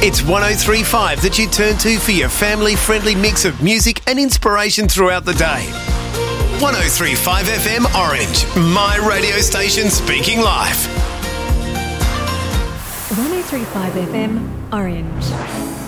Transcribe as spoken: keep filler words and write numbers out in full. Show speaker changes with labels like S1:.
S1: It's one oh three point five that you turn to for your family-friendly mix of music and inspiration throughout the day. one oh three point five F M Orange, my radio station speaking live.
S2: one oh three point five F M Orange.